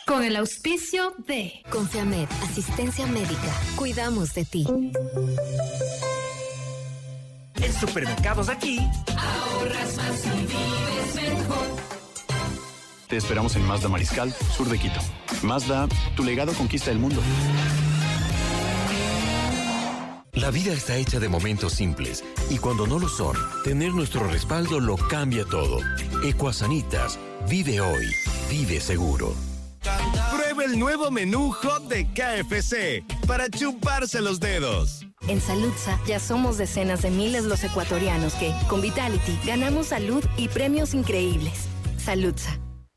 Con el auspicio de Confiamed, asistencia médica. Cuidamos de ti. En Supermercados Aquí, ahorras más y vives mejor. Te esperamos en Mazda Mariscal, sur de Quito. Mazda, tu legado conquista el mundo. La vida está hecha de momentos simples y cuando no lo son, tener nuestro respaldo lo cambia todo. Ecuasanitas, vive hoy, vive seguro. Prueba el nuevo menú Hot de KFC para chuparse los dedos. En Saludza ya somos decenas de miles los ecuatorianos que, con Vitality, ganamos salud y premios increíbles. Saludza.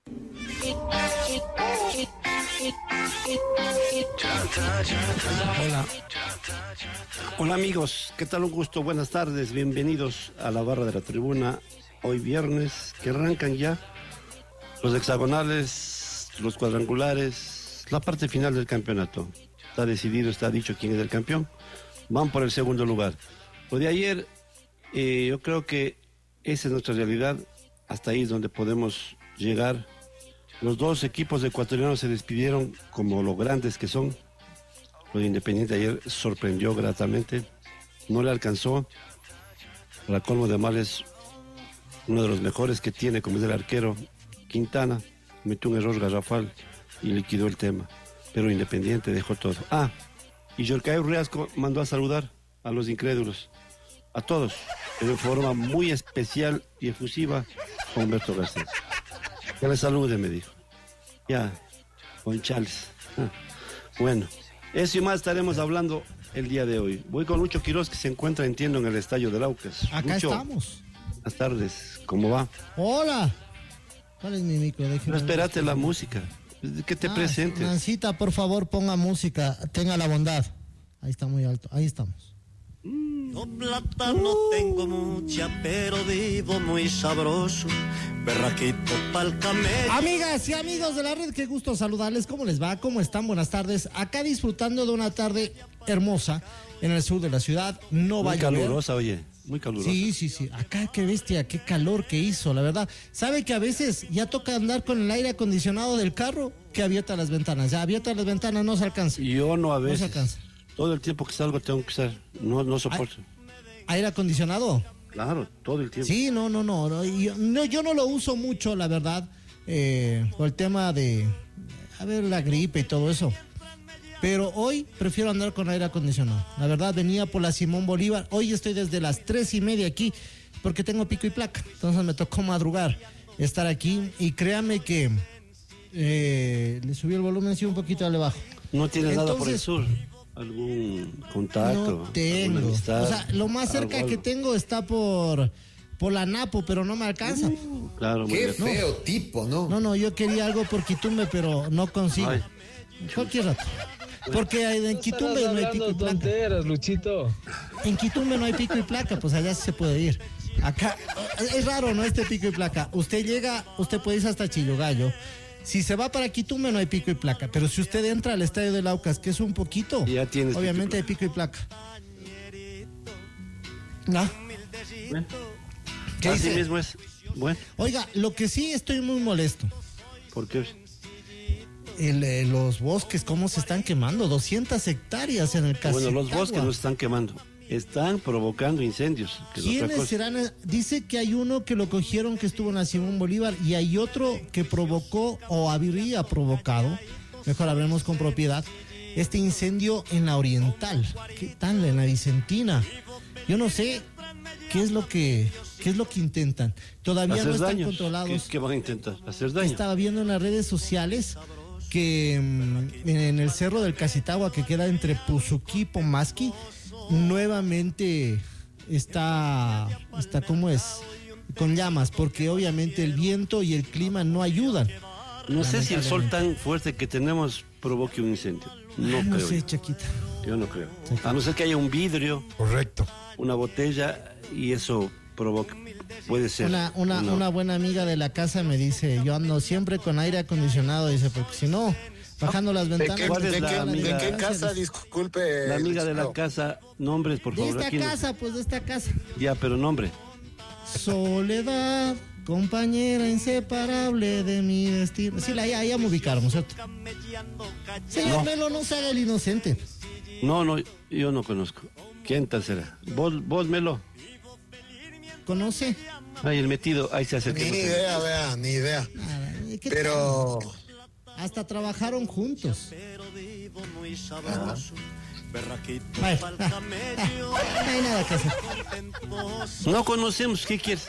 Hola amigos, ¿qué tal? Un gusto, buenas tardes, bienvenidos a la barra de la tribuna. Hoy viernes, que arrancan ya los hexagonales, los cuadrangulares, la parte final del campeonato. Está decidido, está dicho quién es el campeón. Van por el segundo lugar. Lo de ayer, yo creo que esa es nuestra realidad. Hasta ahí es donde podemos llegar. Los dos equipos ecuatorianos se despidieron como lo grandes que son. Lo de Independiente ayer sorprendió gratamente. No le alcanzó. Para colmo de males, uno de los mejores que tiene, como es el arquero Quintana, metió un error garrafal y liquidó el tema. Pero Independiente dejó todo. Y Yorcayo Riasco mandó a saludar a los incrédulos, a todos, de forma muy especial y efusiva a Humberto Garcés. Que le salude, me dijo. Ya, con Chales. Bueno, eso y más estaremos hablando el día de hoy. Voy con Lucho Quiroz, que se encuentra, entiendo, en el estadio del Aucas. Acá Lucho, estamos. buenas tardes, ¿cómo va? Hola. ¿Cuál es mi micro? No espérate la música, que te presentes. Nancita, por favor, ponga música, tenga la bondad. Ahí está muy alto, ahí estamos. No plata no tengo mucha, pero vivo muy sabroso. Berraquito pa'l camello. Amigas y amigos de la red, qué gusto saludarles. ¿Cómo les va? ¿Cómo están? Buenas tardes. Acá disfrutando de una tarde hermosa en el sur de la ciudad. No va a llover. Muy calurosa, oye. Muy calurosa. Sí. Acá, qué bestia, qué calor que hizo, la verdad. ¿Sabe que a veces ya toca andar con el aire acondicionado del carro que abierta las ventanas? Ya abierta las ventanas no se alcanza. Yo no, a veces. No se alcanza. Todo el tiempo que salgo tengo que usar. No soporto. ¿Aire acondicionado? Claro, todo el tiempo. Sí, no. Yo no lo uso mucho, la verdad, por el tema de, la gripe y todo eso. Pero hoy prefiero andar con aire acondicionado. La verdad, venía por la Simón Bolívar. Hoy estoy desde las 3:30 aquí, porque tengo pico y placa. Entonces me tocó madrugar, estar aquí. Y créame que le subí el volumen, sí, un poquito al bajo. ¿No tienes nada por el sur? ¿Algún contacto? No tengo. Amistad, o sea, lo más cerca que tengo está por la Napo, pero no me alcanza. Claro, muy qué bien. feo tipo, ¿no? No, yo quería algo por Quitumbe, pero no consigo. Ay. Cualquier rato. Porque en Quitumbe no hay pico y placa. Tonteras, Luchito. En Quitumbe no hay pico y placa, pues allá sí se puede ir. Acá es raro, ¿no? Este pico y placa. Usted llega, usted puede ir hasta Chillogallo. Si se va para Quitumbe no hay pico y placa, pero si usted entra al estadio del Aucas, que es un poquito, ya tienes obviamente hay pico y placa. ¿No? Bueno, ¿qué así dice? mismo es. Bueno. Oiga, lo que sí estoy muy molesto. ¿Por qué? Los bosques, cómo se están quemando, 200 hectáreas en el Cacitagua. Bueno, los bosques no se están quemando, están provocando incendios. ¿Quiénes serán? Dice que hay uno que lo cogieron que estuvo en la Simón Bolívar y hay otro que provocó o habría provocado, mejor hablemos con propiedad, este incendio en la Oriental. ¿Qué tal? En la Vicentina. Yo no sé qué es lo que intentan. Todavía hacer no están daños. controlados. ¿Qué van a intentar? Hacer daño. Estaba viendo en las redes sociales que en el cerro del Cacitagua, que queda entre Puzuquí y Pomasqui, nuevamente está ¿cómo es? Con llamas, porque obviamente el viento y el clima no ayudan. No sé si el sol tan fuerte que tenemos provoque un incendio. No sé, Chaquita. Yo no creo. A no ser que haya un vidrio. Correcto. Una botella y eso provoca. Puede ser. Una buena amiga de la casa me dice, yo ando siempre con aire acondicionado, dice, porque si no, bajando las ventanas. ¿De qué casa? Disculpe. La amiga de la casa, nombres, por favor. De esta casa. Ya, pero nombre. Soledad Compañera inseparable de mi destino. Sí, ya me ubicaron, ¿no es cierto? Señor Melo, no se haga el inocente. No, yo no conozco. ¿Quién tal será? ¿Vos Melo? ¿Conoce? Ay, el metido, ahí se hace. Ni idea, vea, ni idea. Pero... Hasta trabajaron juntos. No hay nada que hacer. No conocemos, ¿qué quieres?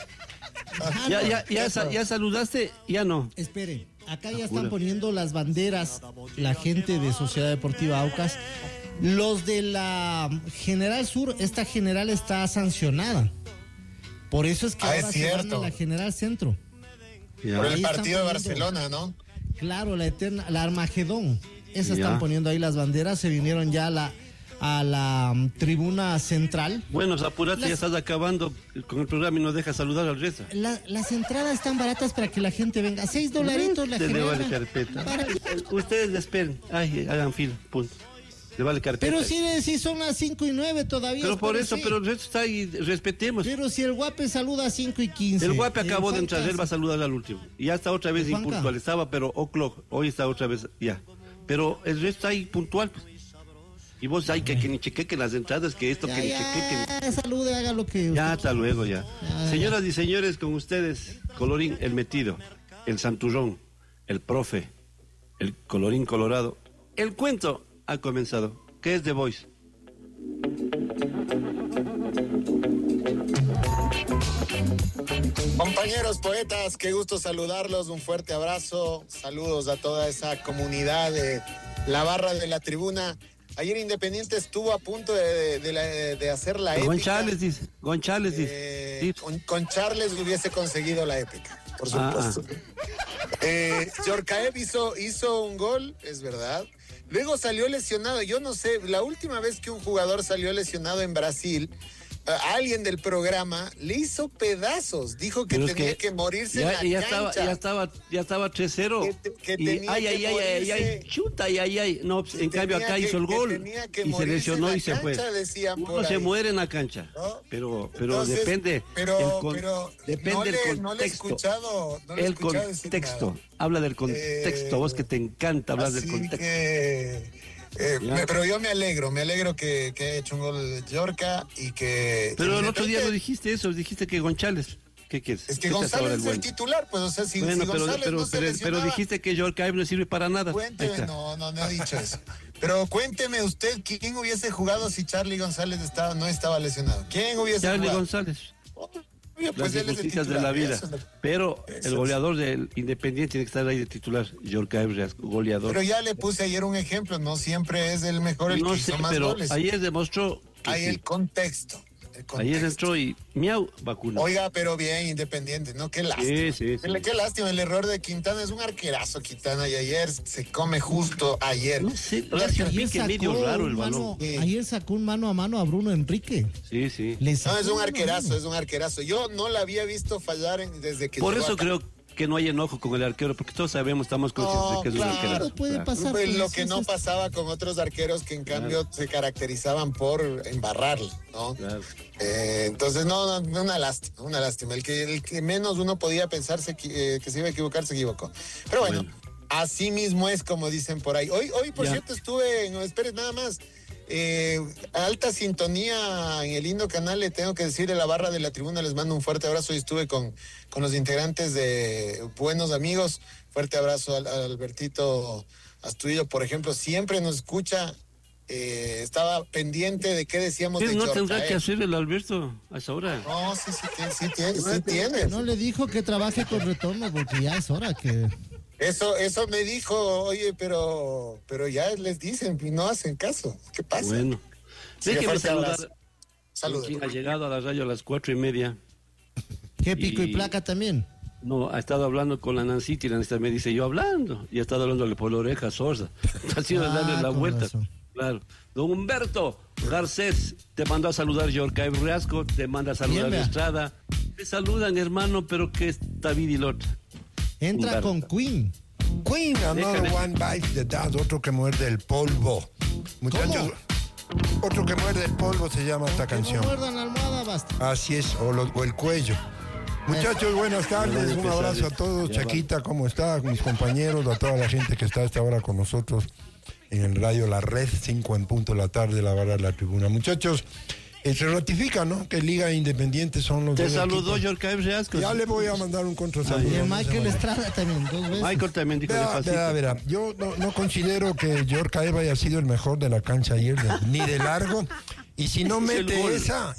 ¿Ya saludaste? Ya no. Espere, acá ya están poniendo las banderas la gente de Sociedad Deportiva Aucas. Los de la General Sur, esta general está sancionada. Por eso es que ahora se van a la General Centro. Por el partido de Barcelona, ¿no? Claro, la Armagedón. Esa están poniendo ahí las banderas. Se vinieron ya a la tribuna central. Bueno, apúrate, ya estás acabando con el programa y nos dejas saludar al resto. Las entradas están baratas para que la gente venga. $6 la general. Vale carpeta. Ustedes esperen. Ay, hagan fila, punto. Le vale carpeta. Pero si son las 5 y 9 todavía. Pero por eso, pero el resto está ahí, respetemos. Pero si el Guape saluda a 5 y 15. El Guape acabó de entrar, él va a saludar al último. Y ya está otra vez impuntual. Estaba, pero o'clock. Hoy está otra vez, ya. Pero el resto está ahí puntual, pues. Y vos hay que ni chequequen las entradas, que esto, que ni chequequen. Salude, haga lo que... Ya, hasta luego, ya. Señoras y señores, con ustedes, Colorín, el metido, el santurrón, el profe, el colorín colorado. El cuento ha comenzado. ¿Qué es The Voice? Compañeros poetas, qué gusto saludarlos, un fuerte abrazo, saludos a toda esa comunidad de la barra de la tribuna. Ayer Independiente estuvo a punto de hacer la épica. Gonchales dice. Con Charles hubiese conseguido la épica, por supuesto. Yorkaev hizo un gol, es verdad. Luego salió lesionado, yo no sé, la última vez que un jugador salió lesionado en Brasil, alguien del programa le hizo pedazos, dijo que tenía que morirse en la cancha. Ya estaba 3-0. Chuta, no, en cambio acá hizo el gol y se lesionó y se fue. Uno se muere en la cancha, ¿no? pero entonces, depende del no le he escuchado el contexto. Habla del contexto, vos que te encanta hablar del contexto. Pero yo me alegro que haya hecho un gol de Yorka y que... Pero el otro día lo dijiste dijiste que Gonchales, ¿qué quieres? Es que González es el titular, pues, o sea, si González no se lesionaba... Pero dijiste que Yorka no sirve para nada. Cuénteme, no he dicho eso. Pero cuénteme usted, ¿quién hubiese jugado si Charlie González no estaba lesionado? ¿Quién hubiese jugado? Charlie González. Pues las injusticias de la vida. Pero el goleador del Independiente tiene que estar ahí de titular. Yorka Ebreas, goleador. Pero ya le puse ayer un ejemplo, no siempre es el mejor el que hizo más goles. Ayer demostró que hay el contexto. Ayer entró y miau, vacuna. Oiga, pero bien, Independiente, ¿no? Qué lástima. Sí. Qué lástima, el error de Quintana, es un arquerazo Quintana, y ayer se come justo ayer. No sé, medio raro el balón. Ayer sacó un mano a mano a Bruno Enrique. Sí. No, es un arquerazo. Yo no la había visto fallar desde que... Por eso creo que no hay enojo con el arquero, porque todos sabemos, estamos conscientes de que es un arquero. Puede pasar. Pues lo que no pasaba con otros arqueros que en cambio se caracterizaban por embarrarle, ¿no? Claro. Entonces, no, una lástima. El que menos uno podía pensarse que se iba a equivocar, se equivocó. Pero bueno, así mismo es, como dicen por ahí. Hoy por cierto, no esperes nada más. Alta sintonía en el lindo canal, le tengo que decir, de la barra de la tribuna, les mando un fuerte abrazo. Y estuve con los integrantes de Buenos Amigos. Fuerte abrazo a Albertito Astudillo, por ejemplo, siempre nos escucha. Estaba pendiente de qué decíamos de no Yorka, tendrá que hacer el Alberto a esa hora. No, sí tiene. No le dijo que trabaje con retorno, porque ya es hora que... Eso me dijo, oye, pero ya les dicen y no hacen caso. ¿Qué pasa? Bueno, déjeme saludar. Saludos. Quien ha llegado a la radio a las 4:30. ¿Qué pico y placa también? No, ha estado hablando con la Nancita y la Nancita me dice, yo hablando. Y ha estado hablándole por la oreja sorda. Ha sido darle la vuelta. Eso. Claro. Don Humberto Garcés te mandó a saludar Yorka Riasco, te manda a saludar Estrada. Te saludan, hermano, pero que esta vida y la otra. Entra Humberto. con Queen. Queen, Another One Bites the Dust, otro que muerde el polvo. Muchachos, otro que muerde el polvo se llama esta canción. No muerdan la almohada, basta. Así es, o el cuello. Muchachos, buenas tardes, un abrazo a todos. Chaquita, ¿cómo está? Mis compañeros, a toda la gente que está a esta hora con nosotros en el radio La Red, 5 en punto de la tarde, la barra de la tribuna. Muchachos, se ratifica, ¿no? Que Liga Independiente son los Te dos saludó equipos. Jorge Reasco. Ya le voy a mandar un contrasaludo. Y Michael Estrada también, 2 veces. Michael también dijo despacito. Verá, yo no considero que George Caeva haya sido el mejor de la cancha ayer, ni de largo. Y si no mete esa,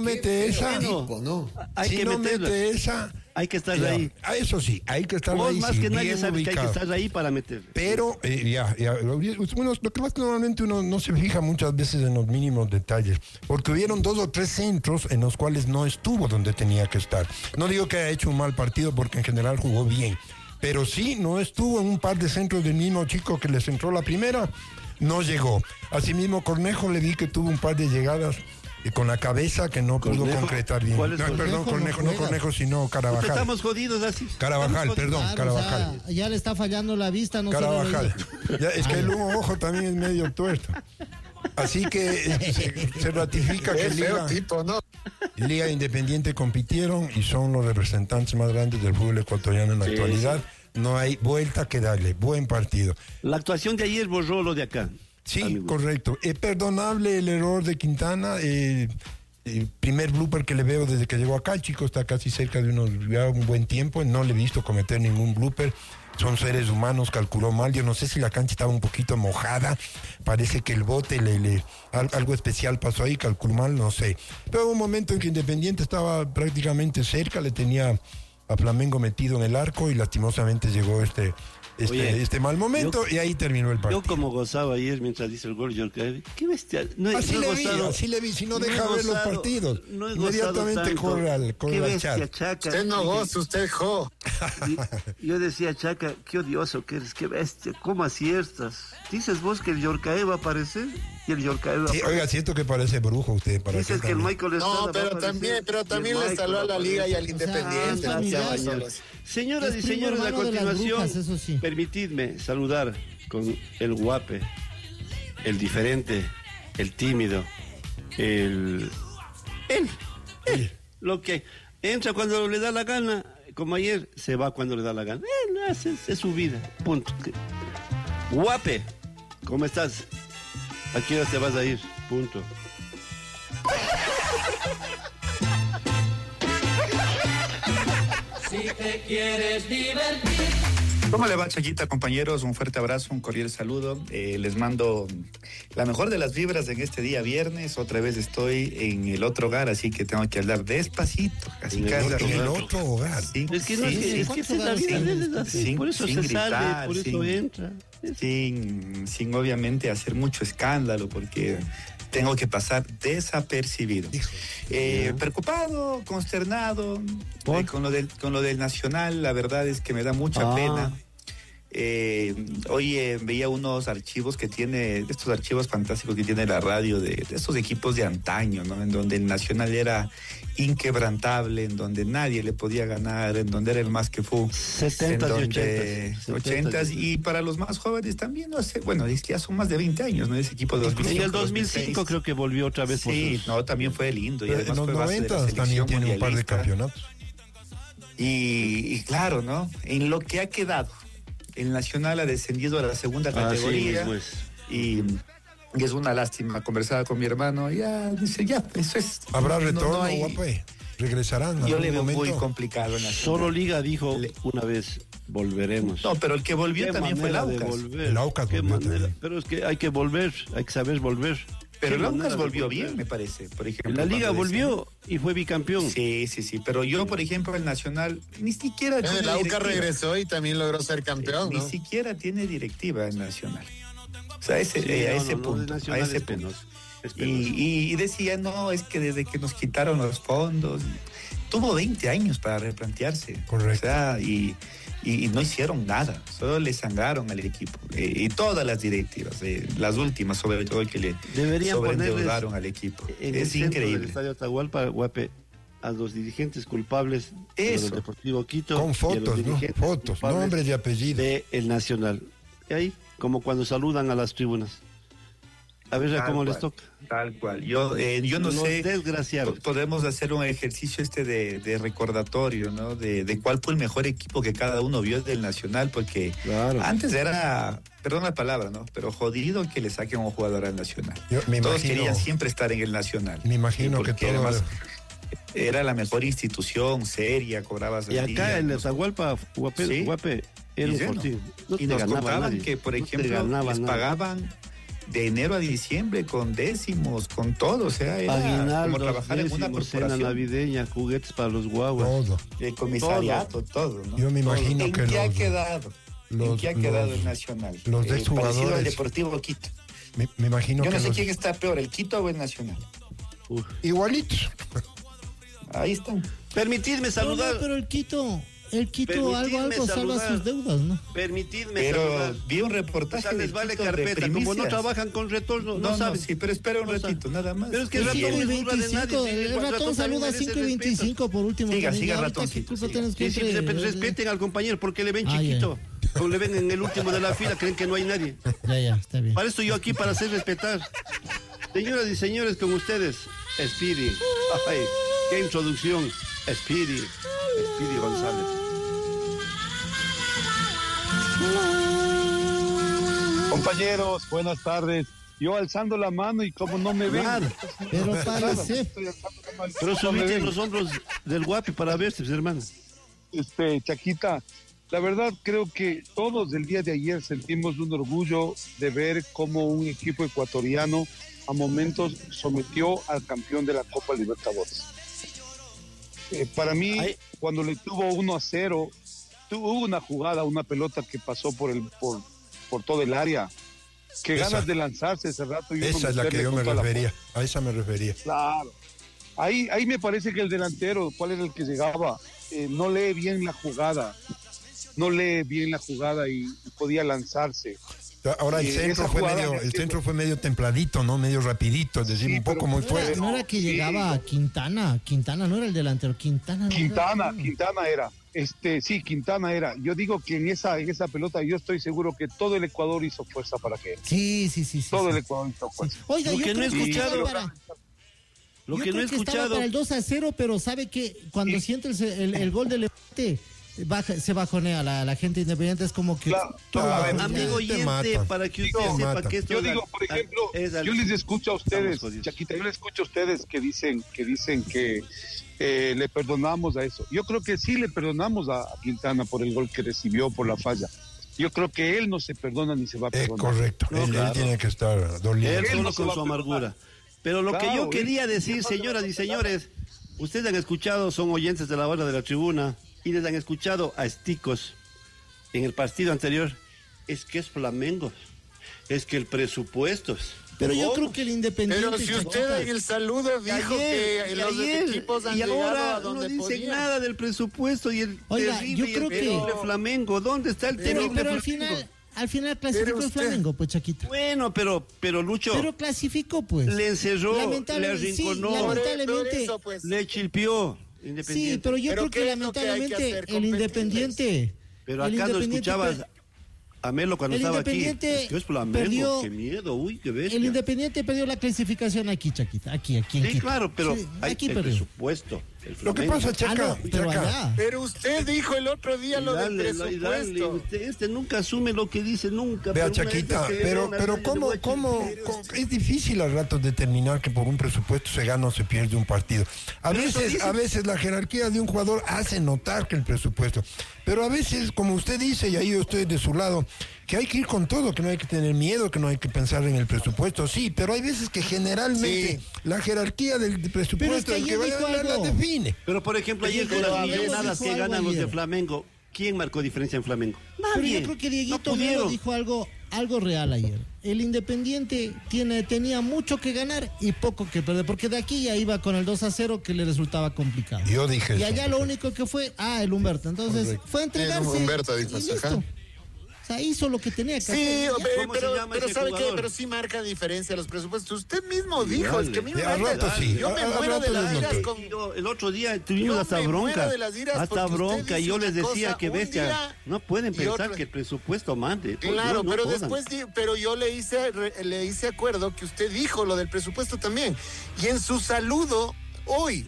no, hay si que no meterla. mete esa, Hay que estar ya, ahí. eso sí, hay que estar Vos ahí. más sí, que nadie bien sabes que hay que ubicado. estar ahí para meter. Pero, lo que pasa es que normalmente uno no se fija muchas veces en los mínimos detalles, porque hubieron 2 o 3 centros en los cuales no estuvo donde tenía que estar. No digo que haya hecho un mal partido, porque en general jugó bien, pero sí no estuvo en un par de centros del mismo chico que le centró la primera, no llegó. Asimismo, Cornejo le vi que tuvo un par de llegadas con la cabeza que no pudo concretar bien. ¿Cuál es Cornejo? Perdón, Cornejo, no Cornejo, sino Carabajal. Estamos jodidos así. Carabajal, perdón, Claro, Carabajal. o sea, ya le está fallando la vista, no Carabajal. solo Ya, es que el ojo también es medio tuerto. Así que se ratifica que Es feo Liga, tipo, ¿no? Liga Independiente compitieron y son los representantes más grandes del fútbol ecuatoriano en la actualidad. No hay vuelta que darle. Buen partido. La actuación de ayer borró lo de acá. Sí, amigo. correcto. Perdonable el error de Quintana. El primer blooper que le veo desde que llegó acá. El chico está casi cerca de un buen tiempo. No le he visto cometer ningún blooper. Son seres humanos, calculó mal. Yo no sé si la cancha estaba un poquito mojada. Parece que el bote algo especial pasó ahí, calculó mal, no sé. Pero hubo un momento en que Independiente estaba prácticamente cerca, le tenía a Flamengo metido en el arco y lastimosamente llegó este mal momento y ahí terminó el partido. Yo como gozaba ayer mientras dice el gol, Jorge, qué bestia. Así le vi, si no deja ver los partidos. No he Inmediatamente corre al chat. Chaca. Usted no goza, usted jo. Yo decía, Chaca, qué odioso que eres, qué bestia, ¿cómo aciertas? Dices vos que el Yorcae va a aparecer y el Yorcae va a aparecer. Oiga, siento que parece brujo usted. Para Dices que el Michael Estrada No, va a aparecer, pero también le salvó a la Liga y al Independiente. O sea, no sea familiar. mañoso. Señoras Es y primo señores, a hermano de las continuación, brujas, eso sí. permitidme saludar con el guape, el diferente, el tímido, lo que entra cuando le da la gana, como ayer, se va cuando le da la gana. Es su vida, punto. Guape, ¿cómo estás? ¿A qué hora te vas a ir? Punto. Si te quieres divertir. ¿Cómo le va, Chaquita, compañeros? Un fuerte abrazo, un cordial saludo. Les mando la mejor de las vibras en este día viernes. Otra vez estoy en el otro hogar, así que tengo que hablar despacito. Casi En el otro hogar. Sí, Es que no, es que esa es la vida de él, así, por eso se gritar, sale, por eso entra. sin obviamente hacer mucho escándalo, porque tengo que pasar desapercibido. Preocupado, consternado con lo del Nacional. La verdad es que me da mucha pena. Hoy veía unos archivos que tiene, estos archivos fantásticos que tiene la radio de estos equipos de antaño, ¿no? En donde el Nacional era inquebrantable, en donde nadie le podía ganar, en donde era el más que fu. 70s y 80s y para los más jóvenes también, no sé, bueno, es que ya son más de 20 años, ¿no? Ese equipo de 2005. En el 2005 creo que volvió otra vez. Sí, también fue lindo. Y En además los fue base de la 90 también selección tiene un par de mundialista. campeonatos. Y claro, ¿no? En lo que ha quedado, el Nacional ha descendido a la segunda categoría. Y es una lástima. Conversaba con mi hermano, dice, eso es. ¿Habrá retorno, no hay- Guape? ¿Regresarán? Yo algún le veo muy momento? complicado. Solo Liga dijo una vez, volveremos. No, pero el que volvió Qué también fue el manera de Aucas. volver. El Aucas Qué volvió manera. también. Pero es que hay que volver, hay que saber volver. Pero Qué el manera Aucas de volvió volver. bien, me parece. Por ejemplo, La Liga cuando volvió y fue bicampeón. Sí. Pero yo, por ejemplo, el Nacional ni siquiera tiene El Aucas directiva. regresó y también logró ser campeón, Ni ¿no? siquiera tiene directiva el Nacional. O sea, a ese punto. Nacional A ese es punto. penoso, es penoso. Y decía, no, es que desde que nos quitaron los fondos, tuvo 20 años para replantearse. Correcto. O sea, y no hicieron nada, solo le sangraron al equipo. Y todas las directivas, las últimas sobre todo, que le Deberían sobreendeudaron al equipo. En Es el centro del increíble. Estadio Atahualpa, Guape, a los dirigentes culpables Eso. del Deportivo Quito. Con y a los fotos, ¿no? dirigentes Fotos, culpables nombres y apellidos. de el Nacional. Y ahí, como cuando saludan a las tribunas. A ver Tal cómo cual, les toca. Tal cual. Yo no Los sé. desgraciados. Podemos hacer un ejercicio de recordatorio, ¿no? De cuál fue el mejor equipo que cada uno vio del Nacional, porque antes era, perdón la palabra, ¿no? Pero jodido que le saquen a un jugador al Nacional. Todos querían siempre estar en el Nacional. Me imagino que todo. Además, era la mejor institución, seria, cobrabas. Y acá en Atahualpa, Guape, era un fortín. Y nos contaban que, por ejemplo, les pagaban de enero a diciembre con décimos, con todo, o sea, era como trabajar en una corporación. Cena navideña, juguetes para los guaguas. Todo. El comisariato, todo, ¿no? Yo me imagino que ¿En qué ha quedado? ¿En qué ha quedado el Nacional? Los exjugadores. Parecido al Deportivo Quito. Me imagino Yo que no sé quién está peor, el Quito o el Nacional. Igualitos. Ahí están. Permitidme saludar. No, pero el Quito algo salva sus deudas, ¿no? Permitidme saludar. Vi un reportaje. O sea, les vale carpeta. Como no trabajan con retorno, no saben. Sí, pero espera un ratito, nada más. Pero es que el ratón es burla de nadie. El ratón saluda a 5:25 por último. Siga, ratón. Respeten al compañero porque le ven chiquito. O le ven en el último de la fila, creen que no hay nadie. Ya, está bien. Para esto yo aquí, para hacer respetar. Señoras y señores, con ustedes, Speedy. Ay, qué introducción. Speedy González. Compañeros, buenas tardes. Yo alzando la mano y como no me ven. Pero parece. Pero subiste los hombros del Guapi para verse, hermano. Chaquita, la verdad creo que todos el día de ayer sentimos un orgullo de ver cómo un equipo ecuatoriano a momentos sometió al campeón de la Copa Libertadores. Para mí, cuando le tuvo 1-0, hubo una jugada, una pelota que pasó por todo el área. Qué ganas de lanzarse ese rato. Esa es la que yo me refería. A esa me refería. Claro. Ahí me parece que el delantero, ¿cuál era el que llegaba? No lee bien la jugada. Y podía lanzarse. Ahora el centro fue medio templadito, ¿no? Medio rapidito, es decir, un poco muy fuerte. No era que llegaba Quintana no era el delantero, Quintana era. Quintana era. Yo digo que en esa pelota yo estoy seguro que todo el Ecuador hizo fuerza para que Sí. Todo el Ecuador hizo fuerza. Oiga, lo que no he escuchado. Lo que no he escuchado para el 2-0, pero sabe que cuando siente el gol del empate se bajonea la gente independiente, es como que amigo oyente, para que usted sepa que esto yo digo, por ejemplo, yo les escucho a ustedes, Chaquita, que dicen que le perdonamos a eso. Yo creo que sí le perdonamos a Quintana por el gol que recibió, por la falla. Yo creo que él no se perdona ni se va a perdonar. Correcto, él tiene que estar dolido. Él solo con su amargura. Pero lo que yo quería decir, señoras y señores, ustedes han escuchado, son oyentes de la hora de la tribuna, y les han escuchado a Esticos en el partido anterior, es que es Flamengo, es que el presupuesto. Pero yo creo que el Independiente... Pero si usted en el saludo dijo que los equipos han llegado a donde no dicen nada del presupuesto y el yo creo que Flamengo, ¿dónde está el terrible pero Flamengo? Al final clasificó el Flamengo, pues, Chaquita. Bueno, pero Lucho... Pero clasificó, pues. Le encerró, le arrinconó, lamentablemente, le chilpió. Sí, pero yo creo que lamentablemente el Independiente... Pero acá no escuchabas a Melo cuando estaba aquí. Es que es Flamengo, qué miedo, uy, qué bestia. El Independiente perdió la clasificación aquí, Chaquita, aquí en Quito. Claro, pero hay aquí el presupuesto. Lo que pasa, Chaca, pero usted dijo el otro día lo del presupuesto. Usted nunca asume lo que dice, nunca. Vea, Chaquita, pero ¿cómo? Es difícil a ratos determinar que por un presupuesto se gana o se pierde un partido. A veces la jerarquía de un jugador hace notar que el presupuesto. Pero a veces, como usted dice, y ahí yo estoy de su lado, que hay que ir con todo, que no hay que tener miedo, que no hay que pensar en el presupuesto, sí, pero hay veces que generalmente la jerarquía del presupuesto el que vaya a la define. Pero por ejemplo, ayer con las millonadas que ganan los de Flamengo, ¿quién marcó diferencia en Flamengo? Nadie. Pero yo creo que Dieguito Melo dijo algo real ayer. El Independiente tenía mucho que ganar y poco que perder, porque de aquí ya iba con el 2-0 que le resultaba complicado. Yo dije y allá lo único que fue, el Humberto. Entonces fue a entregarse. Humberto dijo, O sea, hizo lo que tenía que Sí, hacer. pero ¿sabe qué? Pero sí marca diferencia los presupuestos. Usted mismo dijo, es que a mí me al rato sí. Yo me Al muero de rato las les iras noto. con... El otro día tuvimos hasta bronca. Hasta bronca. Y yo les decía que bestia, no pueden pensar que el presupuesto mande. Claro, no pero jodan. después, pero yo le hice acuerdo que usted dijo lo del presupuesto también. Y en su saludo, hoy,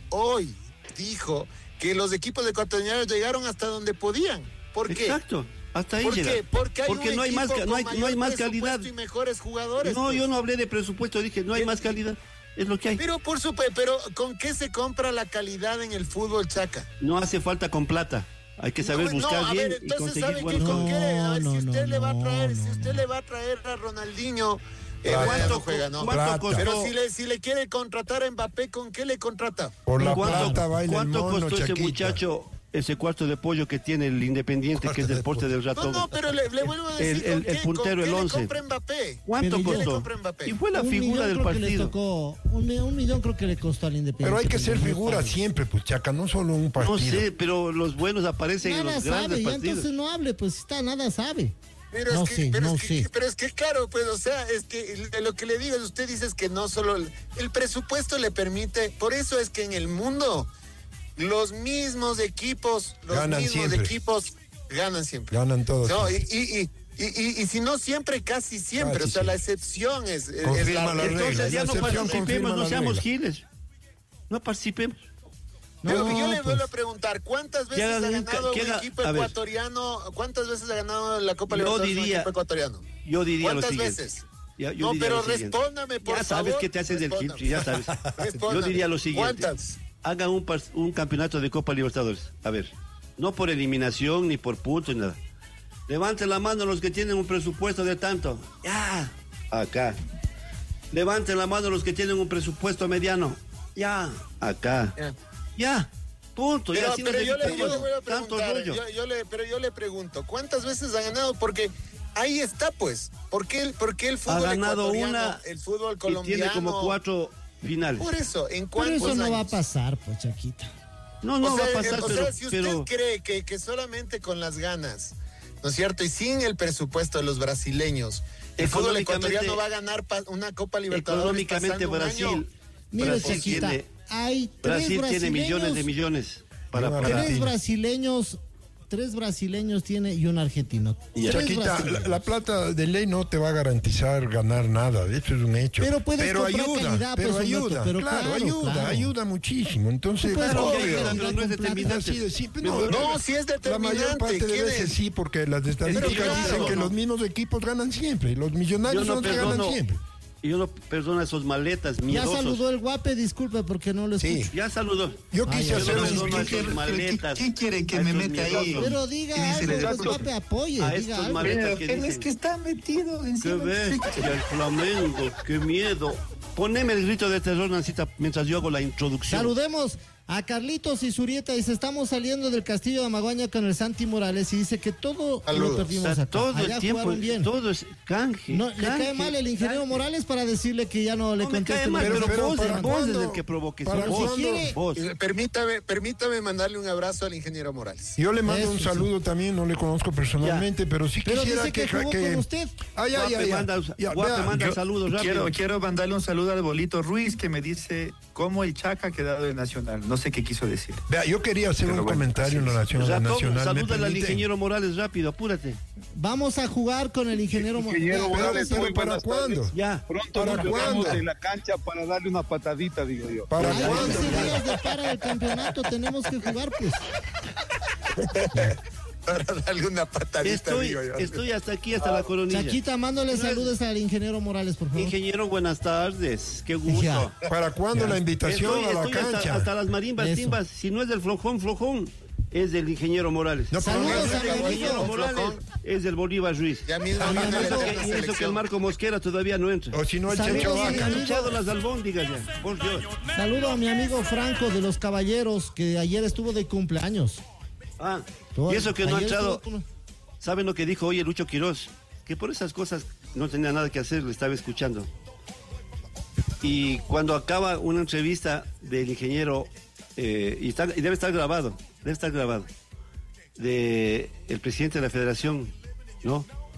dijo que los equipos ecuatorianos llegaron hasta donde podían. ¿Por qué? Exacto. Hasta ahí ¿Por llega. qué? Porque no hay más, no hay más calidad. Y mejores jugadores. No, pues. yo no hablé de presupuesto, dije, no hay más calidad. Es lo que hay. Pero por supuesto, pero ¿con qué se compra la calidad en el fútbol, Chaca? No hace falta con plata. Hay que saber buscar a bien ver, y entonces conseguir ¿sabe buenos. con qué? A ver, si usted le va a traer, no, si usted le va a traer a Ronaldinho, Plata. ¿cuánto juega, no? Plata. costó? Pero si le quiere contratar a Mbappé, ¿con qué le contrata? Por la plata baila el ¿Cuánto mono, costó ese Chaquita. muchacho, ese cuarto de pollo que tiene el Independiente, que es del porte del ratón? No, pero le vuelvo a decir, el puntero, el 11. compra Mbappé? ¿Cuánto Pero costó? compra Mbappé? Y fue la Un figura millón del creo que le partido. tocó, un millón creo que le costó al Independiente. Pero hay que ser Muy figura caro. siempre, pues, Chaca, no solo un partido. No sé, pero los buenos aparecen en Nada los grandes sabe, ya partidos. entonces no hable, pues está, nada sabe. Pero No es que, sé, pero, no es que, sé. pero es que claro, pues, o sea, es que lo que le digo es, usted dice es que no solo el presupuesto le permite, por eso es que en el mundo los mismos equipos, Ganan siempre. ganan siempre. Ganan todos. No, y si no siempre, casi siempre, Casi o sea, la siempre. excepción es Confirma la regla. Entonces ya La no excepción confirma participemos, no la seamos regla. giles. No participemos. Pero No, yo le vuelvo pues. a preguntar, ¿cuántas veces hagan ha un ganado que un haga- equipo a ver. ecuatoriano? ¿Cuántas veces ha ganado la Copa Yo Libertadores un diría- equipo ecuatoriano? Yo diría lo ¿Cuántas siguiente. veces? Yo No, diría pero lo siguiente. respóndame, por Ya sabes favor, que te haces del respóndame. chip, ya sabes. Yo Respóndame. diría lo siguiente. ¿Cuántas? Hagan un campeonato de Copa Libertadores. A ver, no por eliminación ni por puntos ni nada. Levanten la mano los que tienen un presupuesto de tanto. Ya, acá. Levanten la mano los que tienen un presupuesto mediano. Ya, acá. Ya, punto. Pero, ya, así pero no yo le necesitamos vuelvo a tanto preguntar, rollo. pero yo le pregunto, ¿cuántas veces ha ganado? Porque ahí está, pues. ¿Por qué el fútbol Ha ganado ecuatoriano, una el fútbol y colombiano? tiene como 4 finales. Por eso, ¿en Pero cuántos eso no años? va a pasar, pues, Chaquita. No, O va sea, a pasar, o pero... sea, si usted pero- cree que solamente con las ganas, ¿no es cierto? Y sin el presupuesto de los brasileños, el fútbol Económicamente- económico va a ganar una Copa Libertadores Económicamente pasando un año. Brasil, Mire, Brasil Chaquita, tiene, hay Brasil tiene millones de millones para pagar. Tres brasileños tiene y un argentino. Tres Chaquita, brasileños. la plata de ley no te va a garantizar ganar nada, eso es un hecho. Pero puedes comprar calidad, pero pues, Humberto, ayuda, pero claro, ayuda, ayuda muchísimo. Entonces, Tú puedes claro, comprar obvio. calidad pero no es con plata. determinante. Así de simple, No, sí es La determinante. mayor parte de ¿Quién veces es? sí, porque las estadísticas claro, dicen que no. los mismos equipos ganan siempre. Los millonarios Yo no son los que ganan perdono, siempre. yo no perdono esos maletas Ya miedosos. saludó el Guape, disculpe porque no lo escucho. Sí. Ya saludó. Yo quise ya. hacer Yo no un perdono a discurso. esos maletas. ¿Quién quiere que a me esos meta ahí? miedosos. Pero diga ¿Qué dice algo, el que el Chaco? Guape apoye, A diga estos algo. maletas que Pero es dicen, que está metido qué encima. bestia, el Flamengo, qué miedo. Poneme el grito de terror, Nancita, mientras yo hago la introducción. Saludemos a Carlitos y Zurieta. Dice, estamos saliendo del Castillo de Amaguaña con el Santi Morales y dice que todo Saludos. lo perdimos O sea, acá. todo Allá el tiempo, jugaron bien. todo es canje. No, le cae mal el ingeniero Morales para decirle que ya no le No me conteste. cae mal, la- pero vos, ¿para vos es cuándo? el que provoque eso. ¿Para Vos, cuándo? quiere- vos. Permítame mandarle un abrazo al ingeniero Morales. Yo le mando Eso, un sí. saludo también, no le conozco personalmente, pero sí Pero quisiera dice que jugó con usted. Ay, ay, Guape ay, manda, ya, Guape vea, manda Yo saludos rápido. quiero mandarle un saludo al Bolito Ruiz que me dice cómo el Chaca ha quedado de Nacional. No sé qué quiso decir. Vea, yo quería hacer Pero un bueno, comentario en relación a la Ratón, Nacional. ¿me salúdale al permite? ingeniero Morales rápido, apúrate. Vamos a jugar con el ingeniero Ingeniero Morales. Morales, pero muy ¿para buenas cuándo? tardes. Ya. Pronto ¿Para nos cuándo? vemos en la cancha para darle una patadita, digo yo. ¿Para Hay cuándo? 15 días de para del campeonato, tenemos que jugar, pues. Para darle una patadita, digo yo. Estoy hasta aquí, hasta la coronilla. Chaquita, mándole saludos al ingeniero Morales, por favor. Ingeniero, buenas tardes. Qué gusto. Ya. ¿Para cuándo la invitación a la Estoy cancha? hasta las marimbas, Eso. timbas. Si no es del flojón, es del ingeniero Morales. No, pero Saludos no, a mi El ingeniero amigo. Morales es del Bolívar Ruiz. Ya mismo A mi viene amigo, la Y eso que el selección. Marco Mosquera todavía no entra. o si no el Saludos Checho a mi Vaca. Han amigo. echado las albóndigas ya, por Dios. Saludo a mi amigo Franco de los Caballeros, que ayer estuvo de cumpleaños. Ah, y eso que no ha Ayer echado. estuvo- ¿Saben lo que dijo hoy el Lucho Quirós? Que por esas cosas no tenía nada que hacer, le estaba escuchando. Y cuando acaba una entrevista del ingeniero, y debe estar grabado, de el presidente de la federación, ¿no?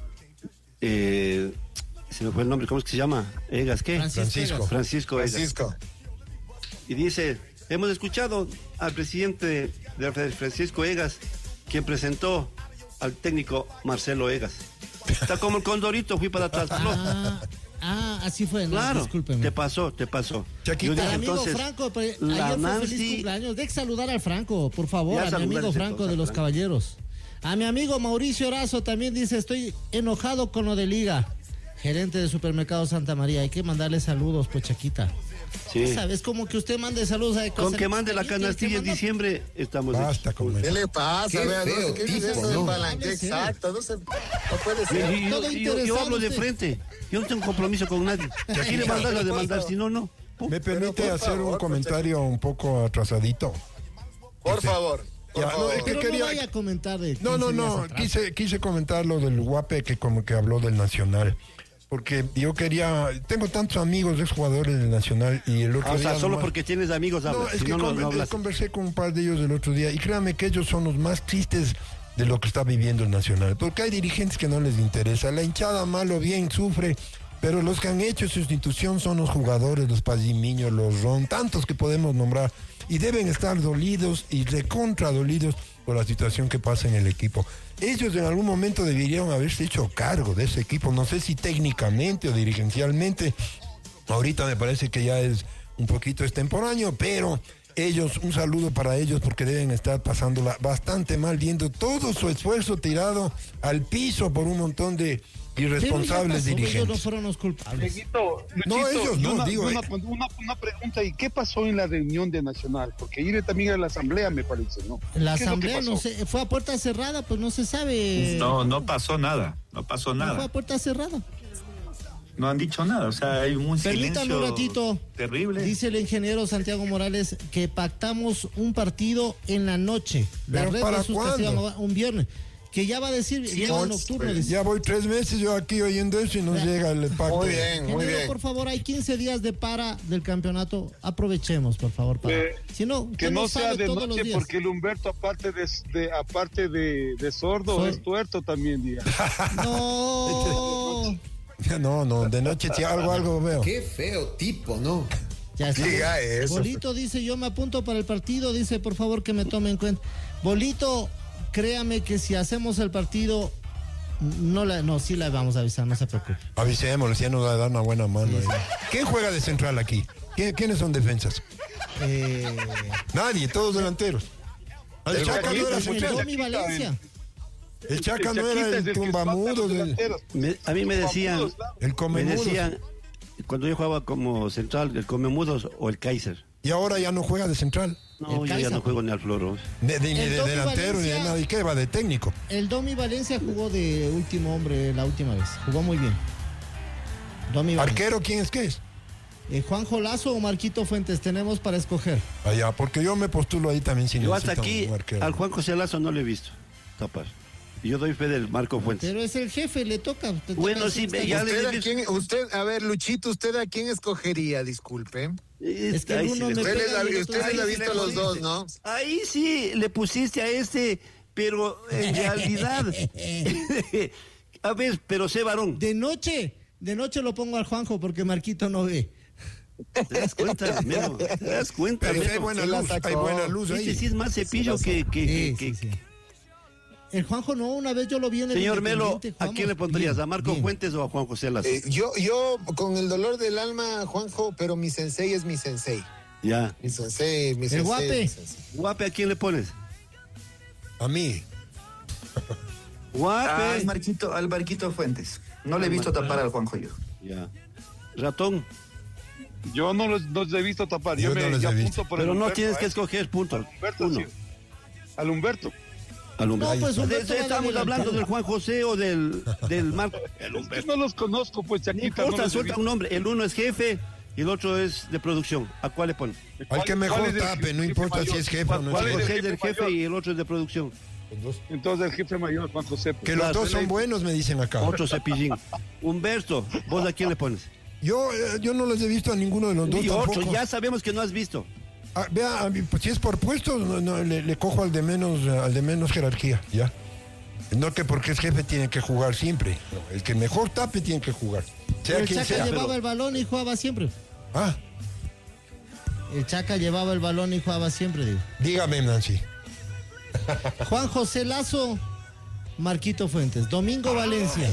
Se me fue el nombre, ¿cómo es que se llama? Egas, ¿qué? Francisco Egas. Y dice, hemos escuchado al presidente de Francisco Egas, quien presentó al técnico Marcelo Egas. Está como el condorito, fui para atrás. Así fue, ¿no? Claro, discúlpeme. te pasó. Chaquita, al amigo Franco, ayer fue feliz cumpleaños. Deje saludar al Franco, por favor, a mi amigo Franco de los Caballeros. A mi amigo Mauricio Orazo también dice, estoy enojado con lo de Liga. Gerente de Supermercado Santa María, hay que mandarle saludos, pues, Chaquita. Sí. ¿Sabes? Como que usted mande saludos a con que mande la canastilla en diciembre, estamos basta con ¿Qué le pasa? Qué feo, ¿qué dice eso del palanque? Exacto, no puede ser. Yo hablo de frente, yo no tengo compromiso con nadie. Si aquí le mandas a demandar, si no, no. ¿Me permite hacer un comentario un poco atrasadito? Por favor. No vaya a comentar de... No, quise comentar lo del Guape que como que habló del Nacional. Porque yo tengo tantos amigos exjugadores del Nacional y el otro día... solo porque tienes amigos hablas. No, es que conversé con un par de ellos el otro día y créanme que ellos son los más tristes de lo que está viviendo el Nacional. Porque hay dirigentes que no les interesa. La hinchada, mal o bien, sufre, pero los que han hecho su institución son los jugadores, los Pazimiños, los Ron, tantos que podemos nombrar. Y deben estar dolidos y recontra dolidos por la situación que pasa en el equipo. Ellos en algún momento deberían haberse hecho cargo de ese equipo, no sé si técnicamente o dirigencialmente. Ahorita me parece que ya es un poquito extemporáneo, pero ellos, un saludo para ellos porque deben estar pasándola bastante mal, viendo todo su esfuerzo tirado al piso por un montón de irresponsables dirigentes. Ellos no fueron los culpables. Una pregunta, ¿y qué pasó en la reunión de Nacional? Porque ayer también era la asamblea, me parece, ¿no? La asamblea, no sé, fue a puerta cerrada, pues no se sabe. No pasó nada, fue a puerta cerrada. No han dicho nada, o sea, hay un silencio un ratito, terrible. Dice el ingeniero Santiago Morales que pactamos un partido en la noche. ¿Pero para cuándo? Un viernes. Que ya va a decir, llega nocturno. Ya voy 3 meses yo aquí oyendo eso y no llega el pacto. Muy bien. Por favor, hay 15 días de para del campeonato. Aprovechemos, por favor. Si no, que no sea de todos noche, porque el Humberto, aparte de sordo, es tuerto también, día. No, de noche si algo veo. Qué feo tipo, ¿no? Ya está. Diga eso. Bolito dice, yo me apunto para el partido, dice, por favor que me tome en cuenta. Bolito, créame que si hacemos el partido, sí la vamos a avisar, no se preocupe. Avisémosle, ya nos va a dar una buena mano. Sí. ¿Quién juega de central aquí? ¿Quiénes son defensas? Nadie, todos delanteros. El Chaca no era central. El Chaca no era el tumbamudo. A mí me decían, cuando yo jugaba como central, el Comemudos o el Kaiser. Y ahora ya no juega de central. No, yo ya no juego ni al floro. Ni de delantero, ni de nada. ¿Y qué va? De técnico. El Domi Valencia jugó de último hombre la última vez. Jugó muy bien. ¿Arquero quién es? ¿Qué es? Juanjo Lazo o Marquito Fuentes, tenemos para escoger. Allá, porque yo me postulo ahí también sin. Yo hasta aquí al Juan José Lazo no lo he visto tapar. Y yo doy fe del Marco Fuentes. Pero es el jefe, le toca. Bueno, sí, ya usted, a ver, Luchito, ¿usted a quién escogería? Disculpe. Es que uno usted les ha visto a los dos, ¿no? Ahí sí le pusiste a pero en realidad. A ver, pero sé varón. De noche lo pongo al Juanjo porque Marquito no ve. ¿Te das cuenta, Memo? ¿Te das cuenta, Memo? Hay buena luz ahí. Sí es más cepillo que... El Juanjo no, una vez yo lo vi en el... Señor Melo, ¿a quién le pondrías? ¿A Marco Fuentes o a Juan José Lazo? Yo, con el dolor del alma, Juanjo, pero mi sensei es mi sensei. Ya. Mi sensei. El Guape. Guape, ¿a quién le pones? A mí. Guape. Al Marquito Fuentes. No le he visto tapar al Juanjo yo. Ya. Ratón. Yo no los he visto tapar. Yo no les he visto. Pero no tienes que escoger, punto. Al Humberto. No, pues estamos hablando del Juan José o del Marco. El Humberto. No los conozco, pues, Chaquita. No importa, suelta un nombre. El uno es jefe y el otro es de producción. ¿A cuál le pones? Al que mejor tape, no importa si es jefe o no es jefe. Juan José es del jefe y el otro es de producción. Entonces el jefe mayor, Juan José. Que los dos son buenos, me dicen acá. Otro cepillín. Humberto, ¿vos a quién le pones? Yo no los he visto a ninguno de los dos tampoco. Ya sabemos que no has visto. Vea, pues si es por puestos, le cojo al de menos jerarquía, ya. No que porque es jefe tiene que jugar siempre. No, el que mejor tape tiene que jugar. Sea el quien Chaca sea. llevaba el balón y jugaba siempre. Ah. El Chaca llevaba el balón y jugaba siempre, digo. Dígame, Nancy. Juan José Lazo, Marquito Fuentes, Domingo Valencia.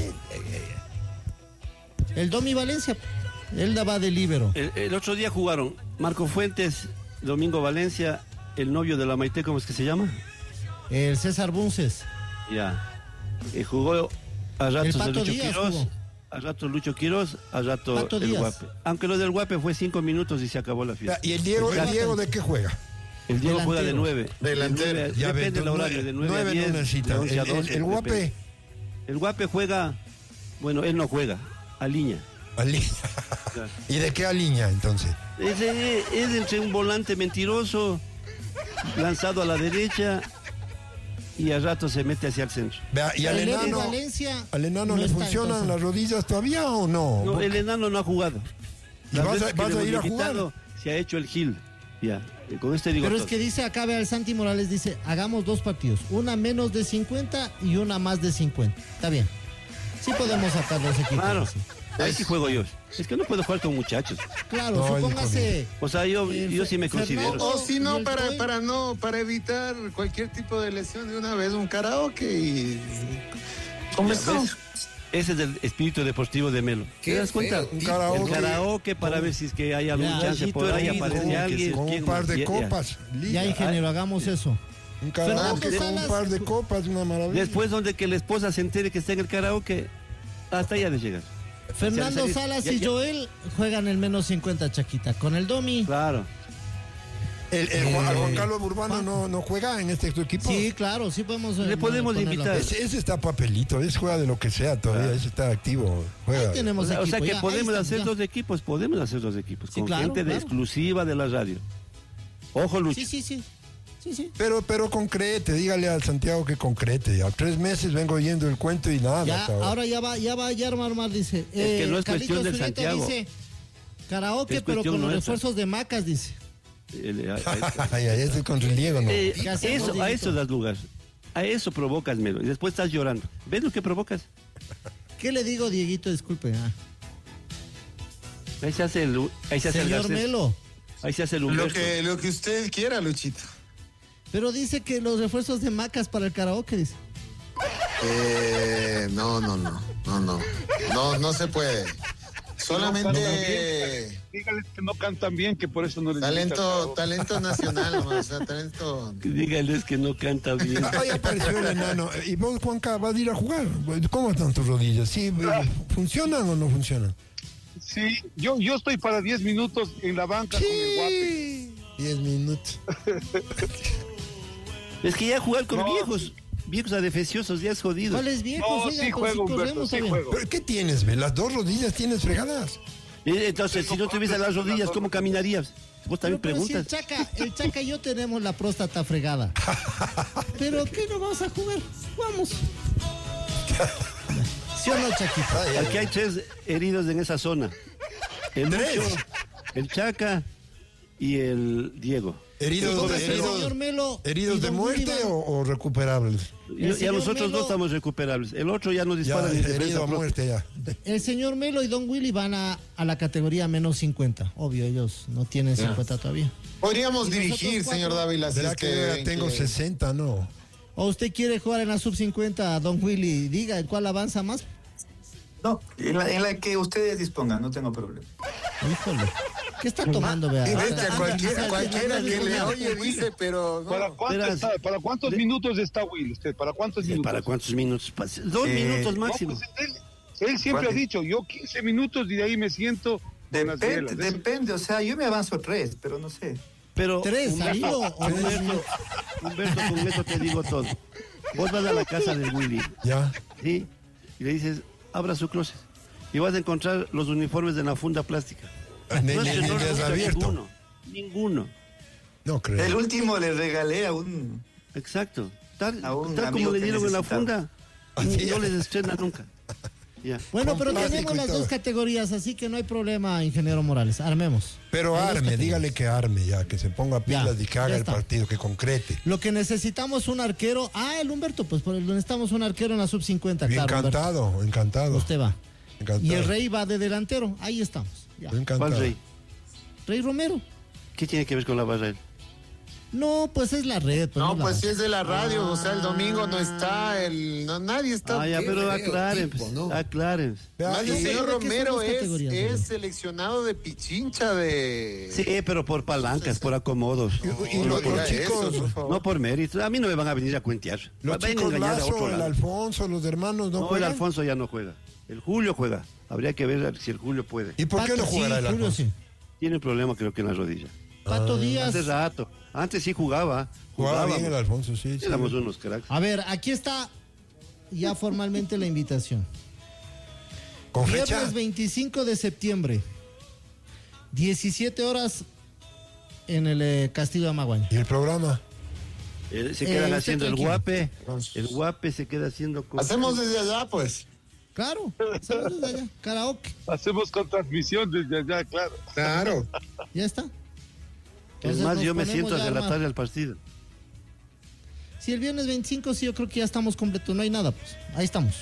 El Domi Valencia, él va de líbero. El otro día jugaron Marco Fuentes, Domingo Valencia, el novio de la Maite, ¿cómo es que se llama? El César Bunces. Ya. Jugó a ratos Pato el Lucho Díaz Quiroz, jugó. a rato Lucho Quiroz, a rato Pato el Díaz. Guape. Aunque lo del Guape fue 5 minutos y se acabó la fiesta. ¿Y el Diego de qué juega? El Diego juega de 9. Delantero. Ya Depende ves, del horario, de 9 a 10, no necesita. de 11 a 12. El Guape. depende. El Guape juega, bueno, él no juega, a línea. ¿Y de qué alinea entonces? Es entre un volante mentiroso, lanzado a la derecha, y al rato se mete hacia el centro. Vea, ¿y al enano, al enano le funcionan las rodillas todavía o no? No, el enano no ha jugado. ¿Y Las vas veces que a le hemos ir a invitado, jugar? Se ha hecho el Gil. Ya, con este digo Pero es todo. que dice acá, ve al Santi Morales, dice, hagamos 2 partidos, una menos de 50 y una más de 50. Está bien. Sí podemos sacar 2 equipos. Claro. Así. Ahí sí juego yo. Es que no puedo jugar con muchachos. Claro, No, supóngase. O sea, yo sí me considero. Fernando- O si no, ¿Y el para evitar cualquier tipo de lesión de una vez, un karaoke y conversamos. Ese es el espíritu deportivo de Melo. ¿Te das cuenta? Un karaoke. El karaoke para ver si es que hay algún Ya, chance por ahí, aparece alguien. Con un ¿quién par más? de Ya. copas. Ya, ingeniero, hagamos eso. Un karaoke Fernando con un Salas. par de copas, una maravilla. Después donde que la esposa se entere que está en el karaoke, hasta allá de llegar. Fernando Ya, Salas ya, y ya. Joel juegan el menos 50, Chaquita. Con el Domi. Claro. Juan Carlos Urbano no juega en este equipo. Sí, claro, sí podemos. Le podemos ponerlo. invitar. Ese está papelito, ese juega de lo que sea todavía, ese está activo. Juega. Ahí tenemos O sea equipo, que ya, podemos ahí está, hacer ya. 2 equipos, podemos hacer 2 equipos. Sí, con claro, gente de claro. exclusiva de la radio. Ojo, Lucho. Sí. Pero concrete, dígale al Santiago que concrete. A 3 meses vengo oyendo el cuento y nada. Ya, hasta ahora. ahora ya va a armar, dice. Es que no es Carlitos cuestión del Zurita Santiago. dice, karaoke, Es pero cuestión con los nuestra. refuerzos de Macas, dice. Ay, ese es contra el Diego, ¿no? ¿Qué hacemos, A Dieguito? eso das lugar. A eso provocas, Melo. Y después estás llorando. ¿Ves lo que provocas? ¿Qué le digo, Dieguito? Disculpe. Ahí se hace el Señor Garcés. Melo. Ahí se hace el Lo Humberto. que usted quiera, Luchito. Pero dice que los refuerzos de Macas para el karaoke, dice. No se puede. Solamente Dígales que no cantan bien, que por eso no les gusta. talento nacional, nomás, o sea, talento. Dígales que no canta bien. Ahí apareció el enano. ¿Y vos, Juanca, vas a ir a jugar? ¿Cómo están tus rodillas? ¿Sí, ¿funcionan o no funcionan? Sí, yo estoy para 10 minutos en la banca con el Guape. 10 minutos. Es que ya jugar con viejos adefesiosos ya es jodido. ¿Cuáles viejos? No, Oiga, sí pues, juego, si Humberto, corremos, sí ¿sabe? juego. ¿Pero qué tienes, ve? Las 2 rodillas tienes fregadas. Entonces, si no tuviese las rodillas, ¿cómo caminarías? Vos también Pero si preguntas. el Chaca y yo tenemos la próstata fregada. ¿Pero qué no vamos a jugar? Vamos. ¿Sí o no, Chaquita? Aquí hay 3 heridos en esa zona. El Lucho, el Chaca y el Diego. ¿Heridos señor Melo y de don muerte Willy o recuperables? Ya nosotros Melo- 2 estamos recuperables. El otro ya nos Ya, dispara en defensa herido a propia. muerte ya. El señor Melo y Don Willy van a la categoría menos 50. Obvio, ellos no tienen 50 todavía. Podríamos ¿Y nosotros dirigir, 4? señor Dávila. si ¿Será es que yo ya tengo 60? No. ¿O usted quiere jugar en la sub 50, Don Willy? Diga, ¿en cuál avanza más? No, en la que ustedes dispongan, no tengo problema. Híjole. ¿Qué está tomando, vea? Cualquiera que le oye dice, pero no. ¿Para cuántos minutos está Will usted? ¿Para cuántos minutos? ¿Para cuántos minutos? 2 minutos máximo. No, pues él siempre ha dicho, yo 15 minutos y de ahí me siento con las bielas. Depende, o sea, yo me avanzo 3, pero no sé. Pero 3, ahí Humberto, con eso te digo todo. Vos vas a la casa del Willy. Ya. ¿Sí? Y le dices, abra su closet. Y vas a encontrar los uniformes de la funda plástica. Ni No es que no le gusta desabierto. Ninguno. No creo. El último le regalé a un... Exacto. Tal A un como amigo le que dieron en la necesitaba. funda, no les estrena nunca. Ya. Bueno, pero Plástico tenemos y las todo. dos categorías, así que no hay problema, ingeniero Morales. Armemos. Pero Hay dos arme, categorías. dígale que arme ya, que se ponga pilas y que haga ya el está. partido, que concrete. Lo que necesitamos un arquero. Ah, el Humberto, pues necesitamos un arquero en la sub-50. Bien, Claro, encantado, Humberto. encantado. Usted va. Encantado. Y el Rey va de delantero. Ahí estamos. Ya. Encantado. ¿Cuál Rey? Rey Romero. ¿Qué tiene que ver con la barra? No, pues es la red. Pues No, es la pues red. si es de la radio, o sea, el domingo no está, nadie está. Ah, ya, Qué pero feo aclaren, tipo, pues, ¿no? aclaren. Más el y- señor ¿qué son Romero las categorías, es Romero? seleccionado de Pichincha de... Sí, pero por palancas, por acomodos. Y No los diga chicos, eso, por favor. No por mérito. A mí no me van a venir a cuentear. los Vayan a chicos engañar a Lazo, otro el lado. Alfonso, los hermanos no No, el juegan. Alfonso ya no juega. El Julio juega. Habría que ver si el Julio puede. ¿Y por qué no Pato, jugará sí, el Julio, Alfonso? sí. Tiene un problema creo que en la rodilla. Pato Díaz. Hace rato. Antes sí jugaba. Jugaba bien Jugábamos. el Alfonso, sí. sí. Éramos unos cracks. A ver, aquí está ya formalmente la invitación. Con fecha. Viernes 25 de septiembre, 17 horas en el Castillo de Amaguaña. ¿Y el programa? Se quedan usted haciendo el tranquilo. guape. El guape se queda haciendo cosas. Hacemos desde allá, pues. Claro, hacemos desde allá, karaoke, Hacemos con transmisión desde allá, claro. Claro. ya está. Es Entonces más, nos yo me ponemos siento a ya armar. relatarle al partido. Si el viernes 25, sí, yo creo que ya estamos completos, no hay nada, pues. Ahí estamos.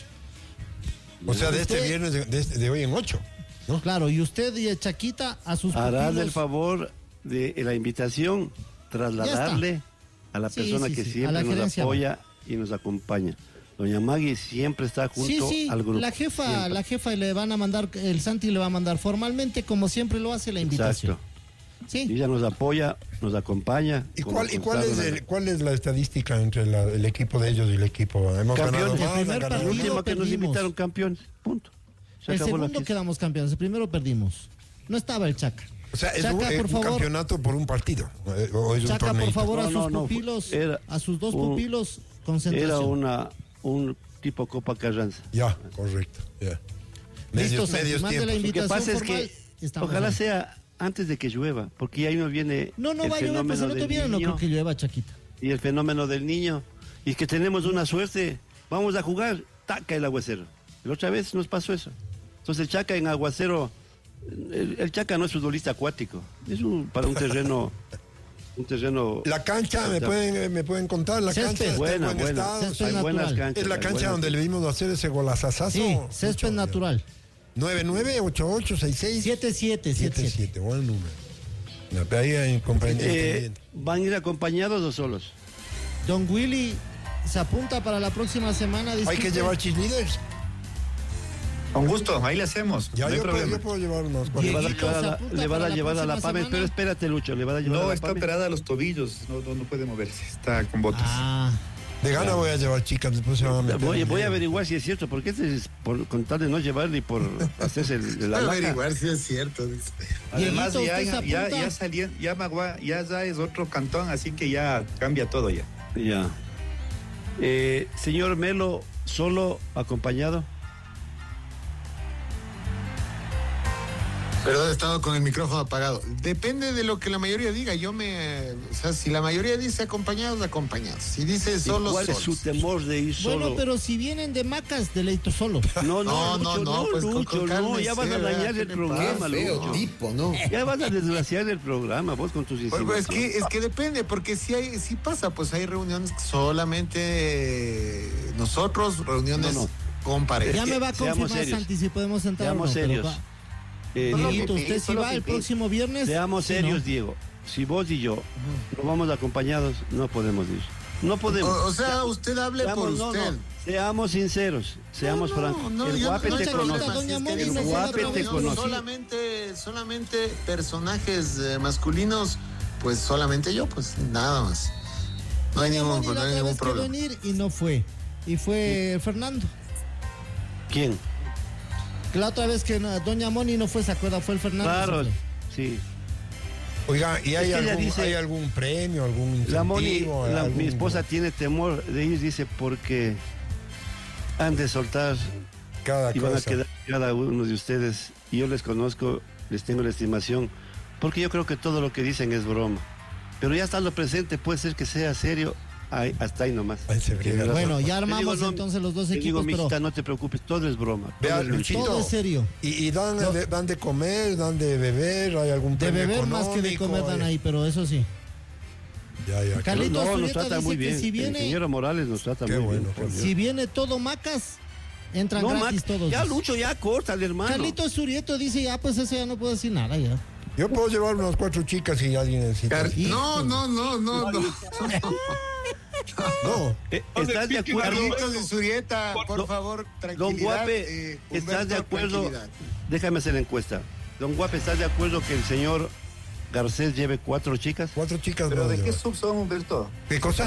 O sea, de este Usted- viernes, de hoy en 8. Claro, y usted y Chaquita a sus Harán pupilos. el favor de la invitación, trasladarle a la Sí, persona sí, que sí, a siempre la nos gerencia. apoya y nos acompaña. Doña Maggie siempre está Sí, junto sí, al grupo. la jefa siempre. le van a mandar, el Santi le va a mandar formalmente, como siempre lo hace la invitación. Exacto. Sí. Y ella nos apoya, nos acompaña. ¿Y como cuál es la estadística entre el equipo de ellos y el equipo? Hemos Campeones. ganado más, El primer han ganado El partido menos. último que nos perdimos. invitaron campeones. Punto. Se El acabó la segundo fiesta. quedamos campeones, el primero perdimos. No estaba el Chaca. O sea, es Chaca, un por favor. campeonato por un partido. O es un Chaca, por torneo. favor, a No, sus no, no, pupilos, era a sus dos un- pupilos, Era concentración. un tipo Copa Carranza. Ya, correcto. Ya. Listo, Santi, medios mande la tiempos. Lo que invitación pasa es formal. que Estamos ojalá ahí. sea antes de que llueva, porque ahí nos viene No el va a llover, pues fenómeno el otro del viernes no niño creo que llueva, Chaquita. y el fenómeno del niño y que tenemos una suerte. Vamos a jugar, taca el aguacero. La otra vez nos pasó eso. Entonces el Chaca en aguacero, el Chaca no es futbolista acuático, es para un terreno. La cancha, me pueden contar, la Césped. cancha está Buena, en buen buena. estado. Césped Hay buenas natural. canchas. Es la hay cancha buenas- donde le vimos hacer ese golazazazo. Sí, césped natural. 998866 77. Buen número. La playa incomprendiente. ¿Van a ir acompañados o solos? Don Willy se apunta para la próxima semana. Hay que disculpe. llevar cheerleaders. Con gusto, ahí le hacemos. Ya, no hay yo problema. puedo llevar unos Le cuantos. van a Dieguito, llevar a se la, apunta le van para a la llevar a la próxima PAME, semana. pero espérate, Lucho, le van a llevar a No, la está PAME. operada a los tobillos, no puede moverse, está con botas. Ah, De gana voy a llevar chicas, después se van a meter. Voy a averiguar si es cierto, porque este es por con tal de no llevarle y por hacerse la A laja. averiguar si es cierto. Dice. Además, Dieguito, ¿usted se apunta? ya salía, ya es otro cantón, así que ya cambia todo ya. Ya. Señor Melo, ¿solo acompañado? Perdón, he estado con el micrófono apagado. Depende de lo que la mayoría diga. O sea, si la mayoría dice acompañados, acompañados. Si dice solos, ¿Cuál es solos. su temor de ir solo? bueno, pero si vienen de Macas, deleito solo. No, No, Lucho, pues, con Lucho, calma, no, ya vas a vea, dañar ¿qué el le programa, pasa? Feo Lucho. tipo, ¿no? Ya vas a desgraciar el programa, vos con tus Pues, insinuaciones. es que depende, porque si pasa, pues hay reuniones que solamente nosotros, reuniones No. con pareja. Ya me va a Seamos confirmar, serios. Santi, si podemos entrar o no. Seamos pero serios. va. Diego, Dieguito, usted si solo va el pipí. próximo viernes. seamos sí, serios, ¿no? Diego. Si vos y yo no vamos acompañados, no podemos ir. No podemos. O sea, usted hable por usted. Seamos sinceros, seamos francos. El yo guape no te tengo conoce. problemas. Doña Es que Moni el no fue guape la te reunión, conoce. Solamente personajes masculinos, pues solamente yo, pues nada más. No hay Doña ningún, Moni la no hay otra ningún vez quedó problema. en ir y no fue. Y fue Fernando. ¿Quién? La otra vez que Doña Moni no fue, ¿se acuerda? Fue el Fernando. Claro, se fue. sí. Oiga, ¿y Es que ella dice- hay algún premio, algún incentivo? La Moni, algún- mi esposa tiene temor de ir, dice, porque han de soltar Cada y van a cosa. quedar cada uno de ustedes. Y yo les conozco, les tengo la estimación, porque yo creo que todo lo que dicen es broma. Pero ya estando presente puede ser que sea serio hasta ahí nomás. Bueno, ya armamos entonces los dos equipos. Digo, pero mijita, no te preocupes, todo es broma. Vea, Luchito, todo es serio. ¿Y dan de comer, dan de beber? ¿Hay algún de premio beber más que de comer dan ahí, pero eso sí. Ya. Carlitos nos Zurieta trata dice muy bien. que si viene, El señor Morales nos trata muy bien. Si viene todo Macas, entran gratis todos. Ya, Lucho, ya córtale, hermano. Carlitos Zurieta dice, pues eso ya no puedo decir nada ya. Yo puedo llevar unas 4 chicas si alguien necesita. No. No. ¿Estás de acuerdo? Carlitos de Zurieta, por favor, tranquilidad. Don Guape, ¿estás de acuerdo? Déjame hacer la encuesta. Don Guape, ¿estás de acuerdo que el señor Garcés lleve 4 chicas? 4 chicas. ¿Pero de qué sub son, Humberto? ¿Qué cosa?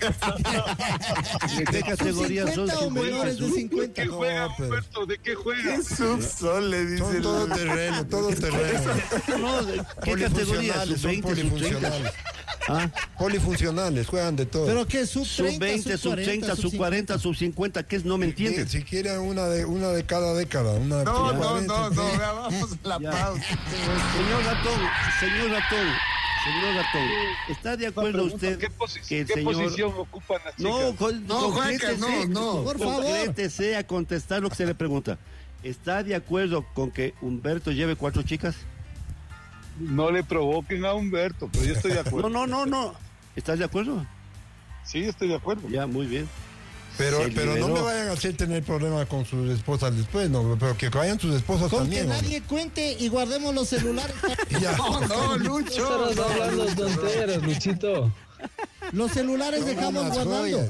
¿De qué categoría son? ¿50 o menores de 50? ¿De qué juega, Humberto? ¿De qué juega? ¿Qué sub son? Le dice. Son todo terreno. No, ¿qué categoría? Son polifuncionales. Polifuncionales, juegan de todo. ¿Pero qué? ¿Sub 30, sub 20, sub 30, sub 40, sub 50? ¿Qué es? No me entiendes. Si quieren una de cada década. Una No, vamos a la pausa. Señor Ratón, ¿está de acuerdo usted que el señor... ¿Qué posición ocupan las chicas? No, por favor. Concrétese a contestar lo que se le pregunta. ¿Está de acuerdo con que Humberto lleve 4 chicas? No le provoquen a Humberto, pero yo estoy de acuerdo. No. ¿Estás de acuerdo? Sí, estoy de acuerdo. Ya, muy bien. Pero no me vayan a hacer tener problemas con sus esposas después, no, pero que vayan sus esposas con también. Que nadie cuente y guardemos los celulares. No, Lucho. No estás hablando tonteras, Luchito. Los celulares dejamos guardando.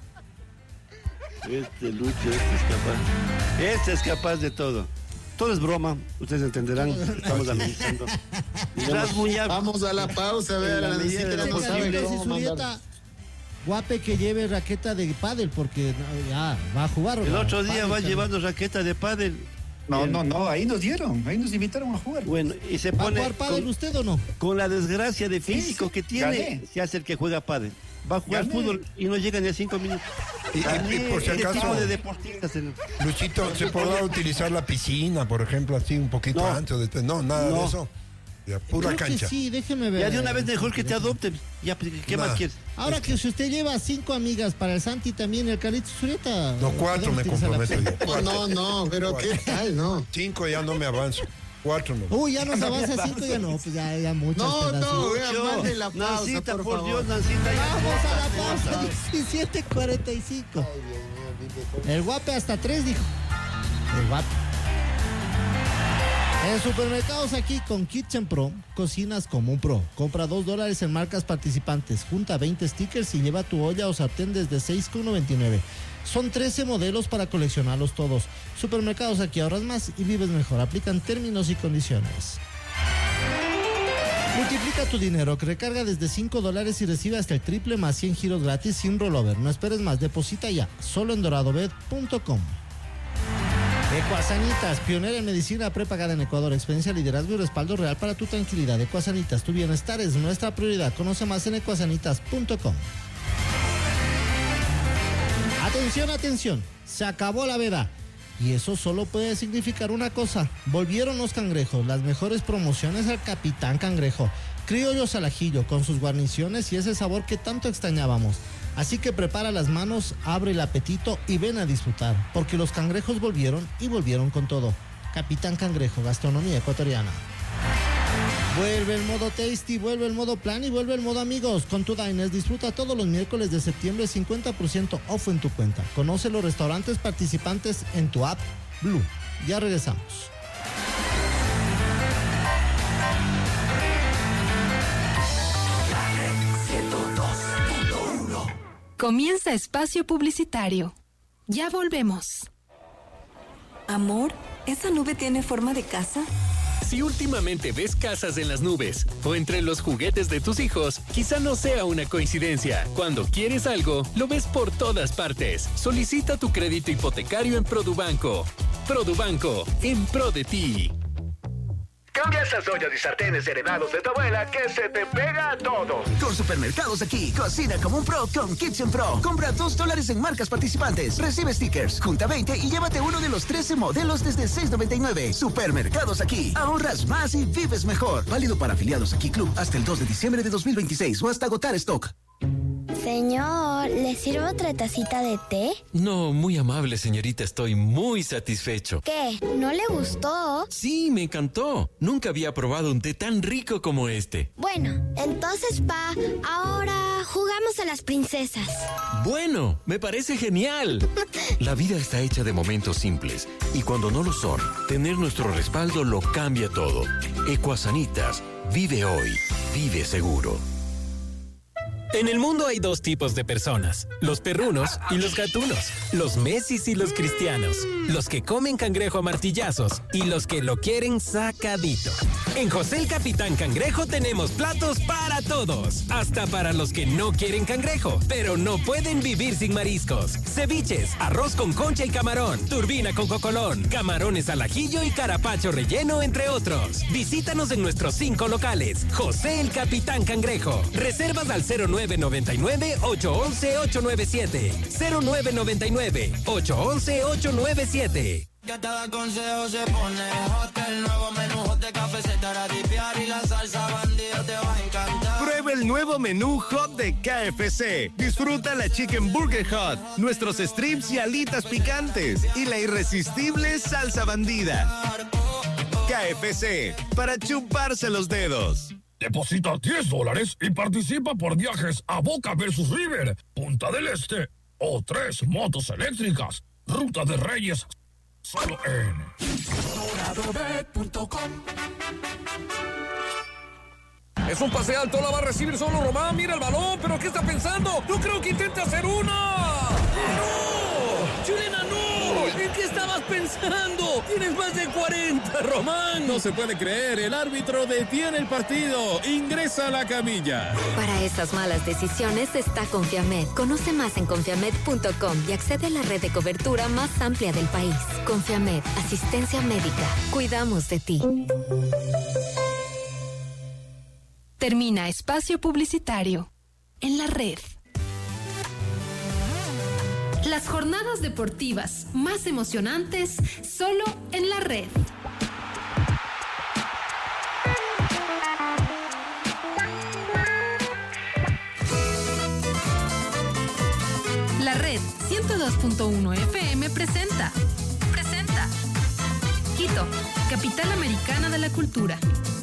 Lucho, este es capaz de todo. Todo es broma, ustedes entenderán, estamos analizando. Vamos a la pausa, vean, ni siquiera no sabe cómo mandar. Guape que lleve raqueta de pádel porque ya va a jugar. El otro día va llevando raqueta de pádel. No, ahí nos invitaron a jugar. Bueno, y se pone... ¿Va a jugar pádel usted o no? Con la desgracia de físico que tiene, se hace el que juega pádel. Va a jugar fútbol y no llega ni a 5 minutos. Y por si acaso, de deportistas, Luchito, ¿se podrá utilizar la piscina, por ejemplo, así un poquito antes? No, nada de eso. Ya, pura creo cancha. Sí, déjeme ver. Ya de una vez mejor que te adopten. Ya, ¿qué más quieres? Ahora que si usted lleva 5 amigas para el Santi también, el Carlitos Zurieta. No, 4 me comprometo yo. No, pero 4. ¿Qué tal? No. 5 ya no me avanzo. 4 no. Ya nos avanza 5, ya no, pues ya muchas. Vean, la pausa, Nancita, por favor. Dios, Nancita. Vamos a la pausa, 17:45. El Guape hasta 3 dijo. El Guape. En supermercados aquí con Kitchen Pro, cocinas como un pro. Compra $2 en marcas participantes, junta 20 stickers y lleva tu olla o sartén desde $6,99. Son 13 modelos para coleccionarlos todos. Supermercados aquí ahorras más y vives mejor. Aplican términos y condiciones. Multiplica tu dinero, que recarga desde $5 y recibe hasta el triple más 100 giros gratis sin rollover. No esperes más, deposita ya, solo en doradobet.com. Ecuasanitas, pionera en medicina prepagada en Ecuador, experiencia, liderazgo y respaldo real para tu tranquilidad. Ecuasanitas, tu bienestar es nuestra prioridad. Conoce más en ecuasanitas.com. Atención, se acabó la veda. Y eso solo puede significar una cosa: volvieron los cangrejos, las mejores promociones al Capitán Cangrejo. Criollos al ajillo, con sus guarniciones y ese sabor que tanto extrañábamos. Así que prepara las manos, abre el apetito y ven a disfrutar, porque los cangrejos volvieron y volvieron con todo. Capitán Cangrejo, gastronomía ecuatoriana. Vuelve el modo tasty, vuelve el modo plan y vuelve el modo amigos. Con tu Diners disfruta todos los miércoles de septiembre 50% off en tu cuenta. Conoce los restaurantes participantes en tu app Blue. Ya regresamos. Comienza espacio publicitario. Ya volvemos. Amor, ¿esa nube tiene forma de casa? Si últimamente ves casas en las nubes o entre los juguetes de tus hijos, quizá no sea una coincidencia. Cuando quieres algo, lo ves por todas partes. Solicita tu crédito hipotecario en Produbanco. Produbanco, en pro de ti. Cambia esas ollas y sartenes heredados de tu abuela que se te pega a todo. Con Supermercados aquí, cocina como un pro con Kitchen Pro. Compra $2 en marcas participantes. Recibe stickers, junta 20 y llévate uno de los 13 modelos desde $6.99. Supermercados aquí, ahorras más y vives mejor. Válido para afiliados aquí Club hasta el 2 de diciembre de 2026 o hasta agotar stock. Señor, ¿le sirvo otra tacita de té? No, muy amable, señorita. Estoy muy satisfecho. ¿Qué? ¿No le gustó? Sí, me encantó. Nunca había probado un té tan rico como este. Bueno, entonces, Pa, ahora jugamos a las princesas. Bueno, me parece genial. La vida está hecha de momentos simples. Y cuando no lo son, tener nuestro respaldo lo cambia todo. Ecuasanitas. Vive hoy. Vive seguro. En el mundo hay dos tipos de personas, los perrunos y los gatunos, los Messis y los cristianos, los que comen cangrejo a martillazos y los que lo quieren sacadito. En José el Capitán Cangrejo tenemos platos para todos, hasta para los que no quieren cangrejo, pero no pueden vivir sin mariscos. Ceviches, arroz con concha y camarón, turbina con cocolón, camarones al ajillo y carapacho relleno, entre otros. Visítanos en nuestros 5 locales. José el Capitán Cangrejo. Reservas al 0999-811-897. 0999-811-897. Que cada consejo se pone hot. El nuevo menú hot de café se te hará dipear y la salsa bandido te va a encantar. Prueba el nuevo menú hot de KFC. Disfruta la Chicken Burger Hot, nuestros strips y alitas picantes y la irresistible salsa bandida. KFC, para chuparse los dedos. Deposita $10 y participa por viajes a Boca versus River, Punta del Este o 3 motos eléctricas, Ruta de Reyes, solo en doradobet.com. Es un pase alto, la va a recibir solo Román, mira el balón, pero ¿qué está pensando? No creo que intente hacer una. ¡No! ¡Chilena, no! ¿En qué estabas pensando? Tienes más de 40, Román. No se puede creer, el árbitro detiene el partido. Ingresa a la camilla. Para esas malas decisiones está Confiamed. Conoce más en confiamed.com y accede a la red de cobertura más amplia del país. Confiamed, asistencia médica. Cuidamos de ti. Termina espacio publicitario en la red. Las jornadas deportivas más emocionantes solo en la red. La red 102.1 FM presenta Quito, capital americana de la cultura.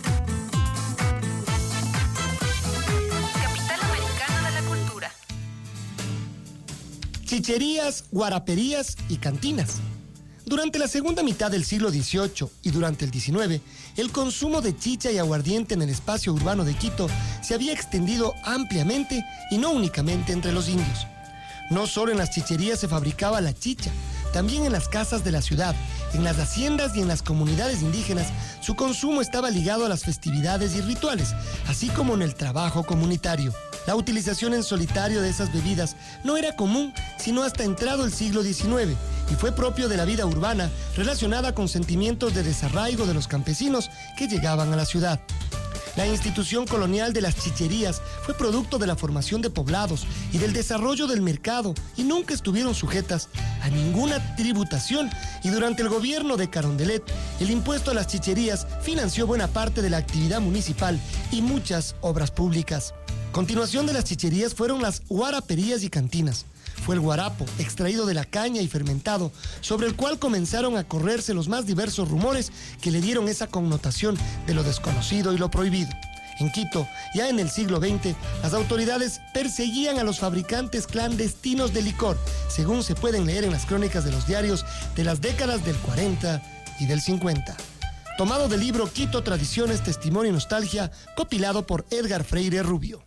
Chicherías, guaraperías y cantinas. Durante la segunda mitad del siglo XVIII y durante el XIX, el consumo de chicha y aguardiente en el espacio urbano de Quito se había extendido ampliamente y no únicamente entre los indios. No solo en las chicherías se fabricaba la chicha, también en las casas de la ciudad, en las haciendas y en las comunidades indígenas, su consumo estaba ligado a las festividades y rituales, así como en el trabajo comunitario. La utilización en solitario de esas bebidas no era común sino hasta entrado el siglo XIX y fue propio de la vida urbana relacionada con sentimientos de desarraigo de los campesinos que llegaban a la ciudad. La institución colonial de las chicherías fue producto de la formación de poblados y del desarrollo del mercado y nunca estuvieron sujetas a ninguna tributación, y durante el gobierno de Carondelet, el impuesto a las chicherías financió buena parte de la actividad municipal y muchas obras públicas. Continuación de las chicherías fueron las guaraperías y cantinas. Fue el guarapo, extraído de la caña y fermentado, sobre el cual comenzaron a correrse los más diversos rumores que le dieron esa connotación de lo desconocido y lo prohibido. En Quito, ya en el siglo XX, las autoridades perseguían a los fabricantes clandestinos de licor, según se pueden leer en las crónicas de los diarios de las décadas del 40 y del 50. Tomado del libro Quito, Tradiciones, Testimonio y Nostalgia, compilado por Edgar Freire Rubio.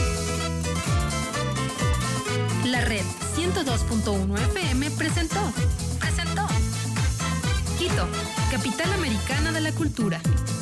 La red 102.1 FM presentó Quito, capital americana de la cultura.